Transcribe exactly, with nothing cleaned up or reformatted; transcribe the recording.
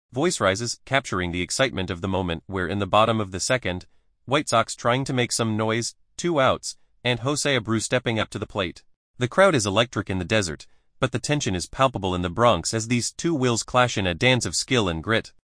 Voice rises, capturing the excitement of the moment where in the bottom of the second, White Sox trying to make some noise, two outs, and Jose Abreu stepping up to the plate. The crowd is electric in the desert, but the tension is palpable in the Bronx as these two wills clash in a dance of skill and grit.